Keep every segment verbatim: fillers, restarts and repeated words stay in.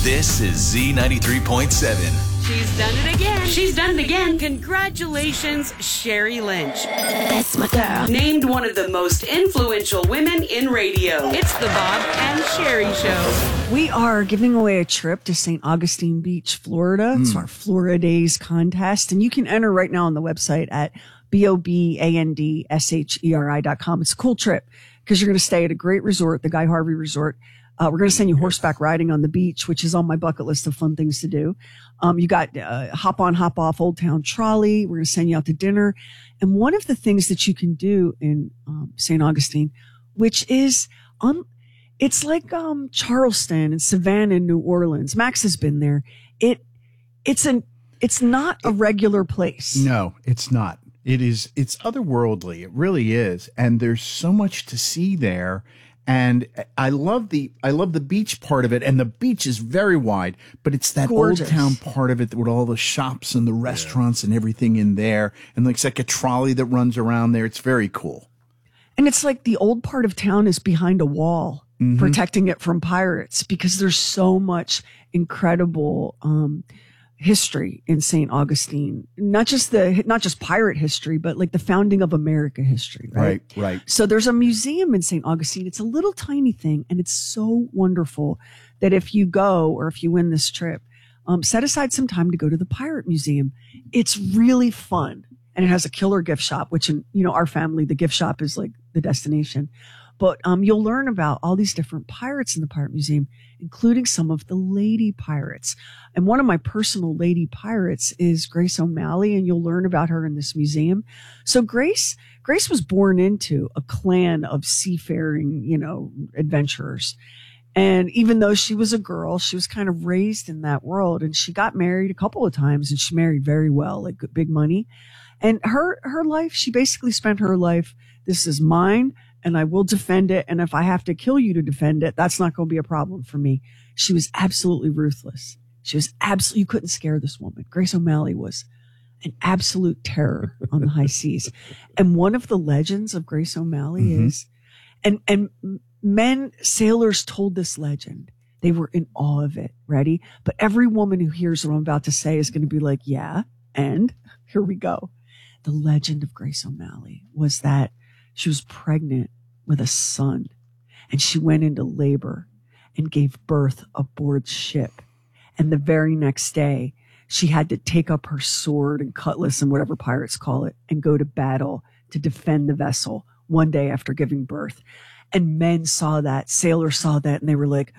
This is Z ninety-three point seven. She's done it again. She's done it again. Congratulations, Sherry Lynch. That's my girl. Named one of the most influential women in radio. It's the Bob and Sherry Show. We are giving away a trip to Saint Augustine Beach, Florida. Mm. It's our Florida Days contest. And you can enter right now on the website at B O B A N D S H E R I dot com. It's a cool trip because you're going to stay at a great resort, the Guy Harvey Resort. Uh, we're going to send you horseback riding on the beach, which is on my bucket list of fun things to do. Um, you got uh, hop on, hop off Old Town Trolley. We're going to send you out to dinner. And one of the things that you can do in um, Saint Augustine, which is on, it's like um, Charleston and Savannah and New Orleans. Max has been there. It, it's an, it's not a regular place. No, it's not. It is, it's otherworldly. It really is. And there's so much to see there. And I love the, I love the beach part of it. And the beach is very wide, but it's that Gorgeous. old town part of it with all the shops and the restaurants yeah. and everything in there. And like, it's like a trolley that runs around there. It's very cool. And it's like the old part of town is behind a wall, mm-hmm. protecting it from pirates because there's so much incredible, um, history in Saint Augustine, not just the, not just pirate history, but like the founding of America history, right? Right, right. So there's a museum in Saint Augustine. It's a little tiny thing and it's so wonderful that if you go or if you win this trip, um, set aside some time to go to the Pirate Museum. It's really fun and it has a killer gift shop, which in, you know, our family, the gift shop is like the destination. But um, you'll learn about all these different pirates in the Pirate Museum, including some of the lady pirates. And one of my personal lady pirates is Grace O'Malley, and you'll learn about her in this museum. So Grace, Grace was born into a clan of seafaring, you know, adventurers. And even though she was a girl, she was kind of raised in that world. And she got married a couple of times, and she married very well, like big money. And her her life, she basically spent her life, this is mine, and I will defend it. And if I have to kill you to defend it, that's not going to be a problem for me. She was absolutely ruthless. She was absolutely, you couldn't scare this woman. Grace O'Malley was an absolute terror on the high seas. And one of the legends of Grace O'Malley mm-hmm. is, and, and men, sailors told this legend. They were in awe of it. Ready? But every woman who hears what I'm about to say is going to be like, yeah. And here we go. The legend of Grace O'Malley was that she was pregnant with a son and she went into labor and gave birth aboard ship. And the very next day, she had to take up her sword and cutlass and whatever pirates call it and go to battle to defend the vessel one day after giving birth. And men saw that, sailors saw that, and they were like,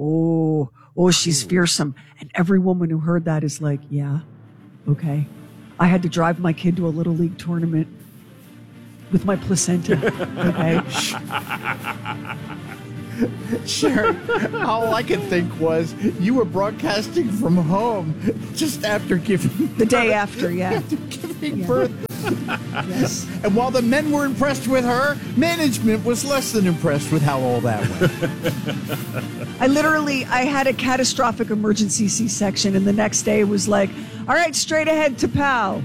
oh, oh, she's fearsome. And every woman who heard that is like, yeah, okay. I had to drive my kid to a Little League tournament with my placenta, okay? Sharon, all I could think was you were broadcasting from home just after giving The day after, yeah. After giving yeah. birth. Yes. And while the men were impressed with her, management was less than impressed with how all that went. I literally, I had a catastrophic emergency C-section, and the next day it was like, all right, straight ahead to POW.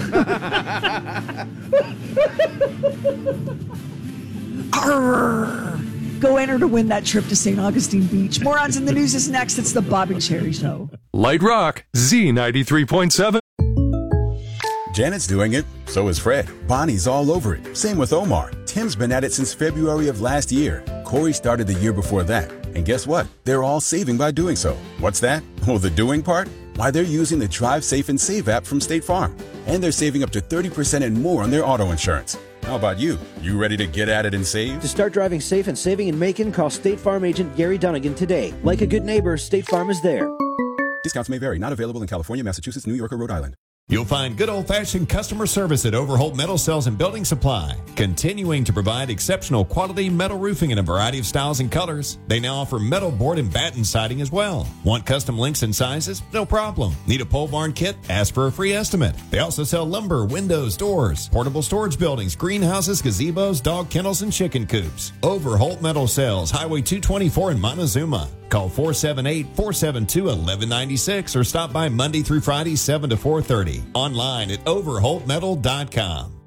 Arr! Go enter to win that trip to Saint Augustine Beach. Morons in the News is next. It's the Bob and Sherry Show. Light Rock, Z ninety-three point seven. Janet's doing it. So is Fred. Bonnie's all over it. Same with Omar. Tim's been at it since February of last year. Corey started the year before that. And guess what? They're all saving by doing so. What's that? Oh, the doing part? Why, they're using the Drive Safe and Save app from State Farm. And they're saving up to thirty percent and more on their auto insurance. How about you? You ready to get at it and save? To start driving safe and saving in Macon, call State Farm agent Gary Dunnigan today. Like a good neighbor, State Farm is there. Discounts may vary. Not available in California, Massachusetts, New York, or Rhode Island. You'll find good old-fashioned customer service at Overholt Metal Cells and Building Supply, continuing to provide exceptional quality metal roofing in a variety of styles and colors. They now offer metal board and batten siding as well. Want custom lengths and sizes? No problem. Need a pole barn kit? Ask for a free estimate. They also sell lumber, windows, doors, portable storage buildings, greenhouses, gazebos, dog kennels, and chicken coops. Overholt Metal Cells, Highway two twenty-four in Montezuma. Call four seven eight, four seven two, one one nine six or stop by Monday through Friday, seven to four thirty. Online at overholt metal dot com.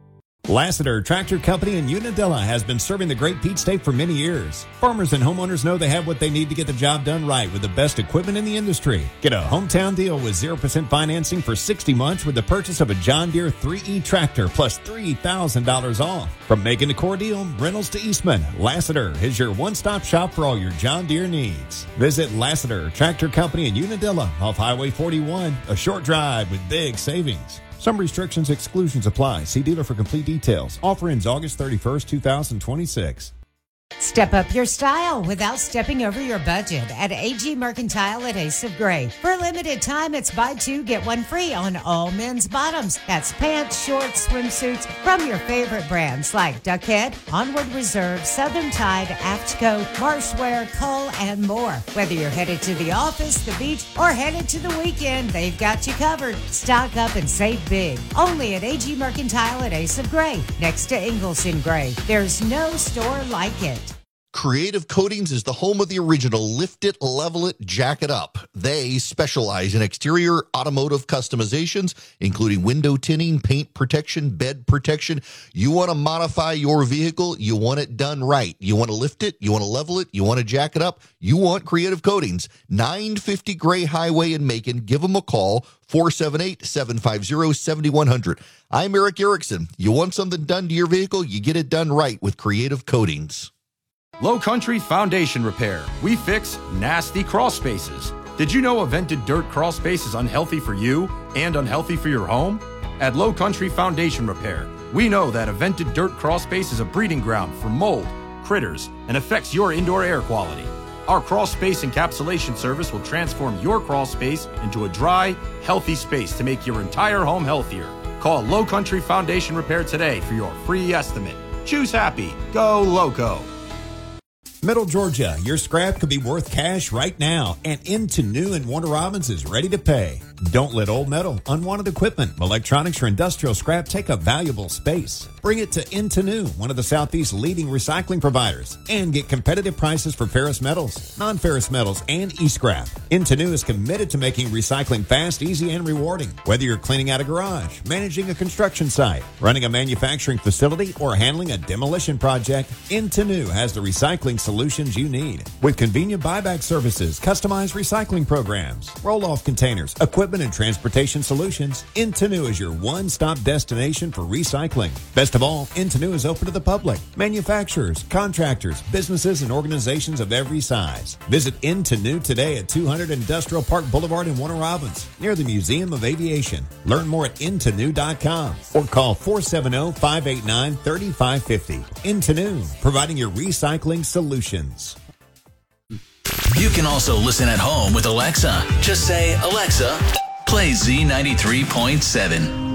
Lassiter Tractor Company in Unadilla has been serving the Great Peach State for many years. Farmers and homeowners know they have what they need to get the job done right with the best equipment in the industry. Get a hometown deal with zero percent financing for sixty months with the purchase of a John Deere three E tractor plus three thousand dollars off. From Macon to Cordele, Reynolds to Eastman, Lassiter is your one-stop shop for all your John Deere needs. Visit Lassiter Tractor Company in Unadilla off Highway forty-one, a short drive with big savings. Some restrictions, exclusions apply. See dealer for complete details. Offer ends August thirty-first, twenty twenty-six. Step up your style without stepping over your budget at A G Mercantile at Ace of Gray. For a limited time, it's buy two, get one free on all men's bottoms. That's pants, shorts, swimsuits from your favorite brands like Duckhead, Onward Reserve, Southern Tide, Aftco, Marshwear, Cull, and more. Whether you're headed to the office, the beach, or headed to the weekend, they've got you covered. Stock up and save big. Only at A G Mercantile at Ace of Gray, next to Ingalls in Gray. There's no store like it. Creative Coatings is the home of the original Lift It, Level It, Jack It Up. They specialize in exterior automotive customizations, including window tinting, paint protection, bed protection. You want to modify your vehicle, you want it done right. You want to lift it, you want to level it, you want to jack it up, you want Creative Coatings. nine fifty Gray Highway in Macon. Give them a call, four seven eight, seven five zero, seven one zero zero. I'm Eric Erickson. You want something done to your vehicle, you get it done right with Creative Coatings. Low Country Foundation Repair. We fix nasty crawl spaces. Did you know a vented dirt crawl space is unhealthy for you and unhealthy for your home? At Low Country Foundation Repair, we know that a vented dirt crawl space is a breeding ground for mold, critters, and affects your indoor air quality. Our crawl space encapsulation service will transform your crawl space into a dry, healthy space to make your entire home healthier. Call Low Country Foundation Repair today for your free estimate. Choose happy. Go Loco. Middle Georgia, your scrap could be worth cash right now, and Into New in Warner Robins is ready to pay. Don't let old metal, unwanted equipment, electronics, or industrial scrap take up valuable space. Bring it to Into New, one of the Southeast's leading recycling providers, and get competitive prices for ferrous metals, non-ferrous metals, and e-scrap. Into New is committed to making recycling fast, easy, and rewarding. Whether you're cleaning out a garage, managing a construction site, running a manufacturing facility, or handling a demolition project, Into New has the recycling solutions you need. With convenient buyback services, customized recycling programs, roll-off containers, equipment, and transportation solutions, Into New is your one-stop destination for recycling. Best of all, Into New is open to the public, manufacturers, contractors, businesses, and organizations of every size. Visit Into New today at two hundred Industrial Park Boulevard in Warner Robins, near the Museum of Aviation. Learn more at into new dot com or call four seven zero, five eight nine, three five five zero. Into New, providing your recycling solutions. You can also listen at home with Alexa. Just say, Alexa, play Z ninety-three point seven.